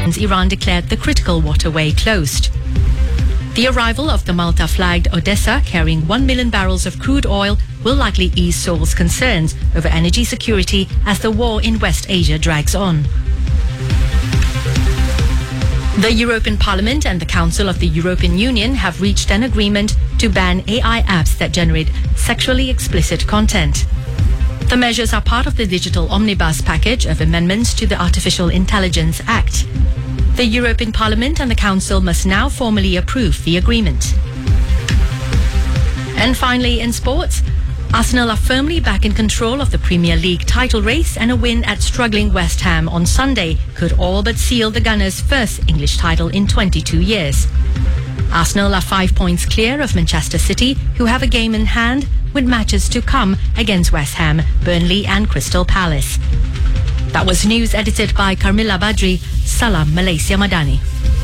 Iran declared the critical waterway closed. The arrival of the Malta-flagged Odessa carrying 1 million barrels of crude oil will likely ease Seoul's concerns over energy security as the war in West Asia drags on. The European Parliament and the Council of the European Union have reached an agreement to ban AI apps that generate sexually explicit content. The measures are part of the digital omnibus package of amendments to the Artificial Intelligence Act. The European Parliament and the Council must now formally approve the agreement. And finally, in sports, Arsenal are firmly back in control of the Premier League title race, and a win at struggling West Ham on Sunday could all but seal the Gunners' first English title in 22 years. Arsenal are 5 points clear of Manchester City, who have a game in hand with matches to come against West Ham, Burnley and Crystal Palace. That was news edited by Carmilla Badri. Salam Malaysia Madani.